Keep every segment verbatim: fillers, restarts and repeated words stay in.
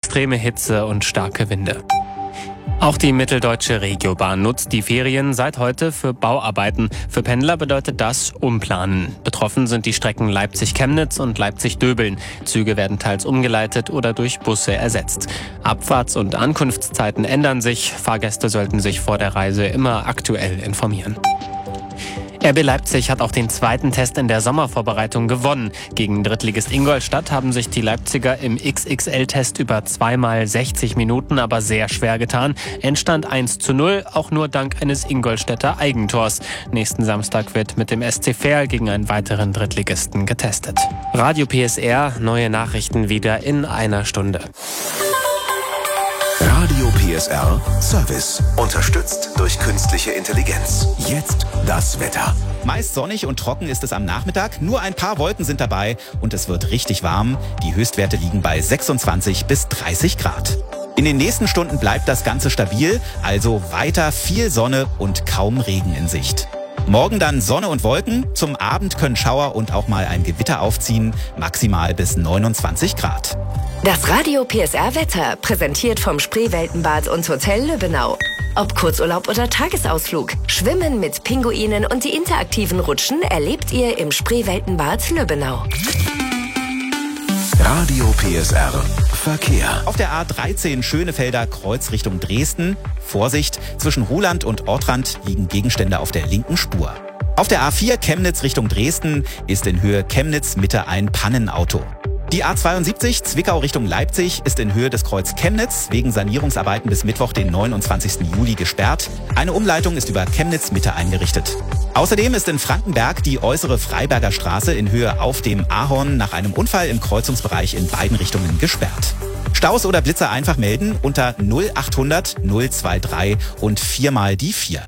extreme Hitze und starke Winde. Auch die Mitteldeutsche Regiobahn nutzt die Ferien seit heute für Bauarbeiten. Für Pendler bedeutet das Umplanen. Betroffen sind die Strecken Leipzig-Chemnitz und Leipzig-Döbeln. Züge werden teils umgeleitet oder durch Busse ersetzt. Abfahrts- und Ankunftszeiten ändern sich. Fahrgäste sollten sich vor der Reise immer aktuell informieren. R B Leipzig hat auch den zweiten Test in der Sommervorbereitung gewonnen. Gegen Drittligist Ingolstadt haben sich die Leipziger im X X L-Test über zweimal sechzig Minuten aber sehr schwer getan. Endstand eins zu null, auch nur dank eines Ingolstädter Eigentors. Nächsten Samstag wird mit dem S C Verl gegen einen weiteren Drittligisten getestet. Radio P S R, neue Nachrichten wieder in einer Stunde. Radio P S R Service. Unterstützt durch künstliche Intelligenz. Jetzt das Wetter. Meist sonnig und trocken ist es am Nachmittag. Nur ein paar Wolken sind dabei und es wird richtig warm. Die Höchstwerte liegen bei sechsundzwanzig bis dreißig Grad. In den nächsten Stunden bleibt das Ganze stabil, also weiter viel Sonne und kaum Regen in Sicht. Morgen dann Sonne und Wolken. Zum Abend können Schauer und auch mal ein Gewitter aufziehen. Maximal bis neunundzwanzig Grad. Das Radio P S R Wetter, präsentiert vom Spreeweltenbad und Hotel Lübbenau. Ob Kurzurlaub oder Tagesausflug, Schwimmen mit Pinguinen und die interaktiven Rutschen erlebt ihr im Spreeweltenbad Lübbenau. Radio P S R Verkehr. Auf der A dreizehn Schönefelder Kreuz Richtung Dresden. Vorsicht, zwischen Ruhland und Ortrand liegen Gegenstände auf der linken Spur. Auf der A vier Chemnitz Richtung Dresden ist in Höhe Chemnitz-Mitte ein Pannenauto. Die A zweiundsiebzig Zwickau Richtung Leipzig ist in Höhe des Kreuz Chemnitz wegen Sanierungsarbeiten bis Mittwoch, den neunundzwanzigsten Juli, gesperrt. Eine Umleitung ist über Chemnitz-Mitte eingerichtet. Außerdem ist in Frankenberg die äußere Freiberger Straße in Höhe auf dem Ahorn nach einem Unfall im Kreuzungsbereich in beiden Richtungen gesperrt. Staus oder Blitzer einfach melden unter null achthundert null dreiundzwanzig und viermal die vier.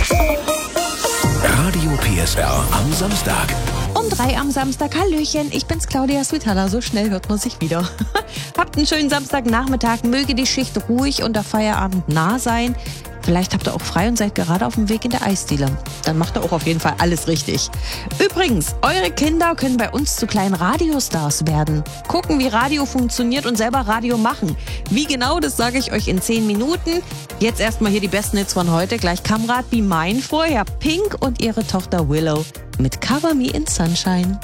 Radio P S R am Samstag. Um drei am Samstag. Hallöchen, ich bin's Claudia Switala. So schnell hört man sich wieder. Habt einen schönen Samstagnachmittag. Möge die Schicht ruhig und der Feierabend nah sein. Vielleicht habt ihr auch frei und seid gerade auf dem Weg in der Eisdiele. Dann macht ihr auch auf jeden Fall alles richtig. Übrigens, eure Kinder können bei uns zu kleinen Radiostars werden. Gucken, wie Radio funktioniert und selber Radio machen. Wie genau, das sage ich euch in zehn Minuten. Jetzt erstmal hier die besten Hits von heute. Gleich Kamrat Be Mine, vorher Pink und ihre Tochter Willow mit Cover Me in Sunshine.